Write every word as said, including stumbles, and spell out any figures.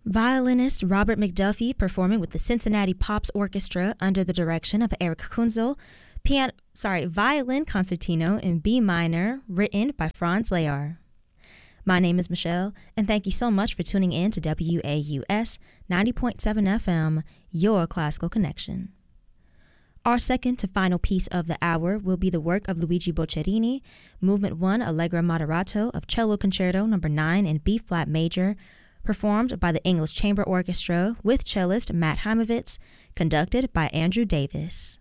Violinist Robert McDuffie performing with the Cincinnati Pops Orchestra under the direction of Eric Kunzel. Piano, sorry, violin concertino in B minor, written by Franz Lehár. My name is Michelle, and thank you so much for tuning in to W A U S ninety point seven F M, your classical connection. Our second to final piece of the hour will be the work of Luigi Boccherini, Movement one Allegro Moderato of Cello Concerto number nine in B-flat major, performed by the English Chamber Orchestra with cellist Matt Heimovitz, conducted by Andrew Davis.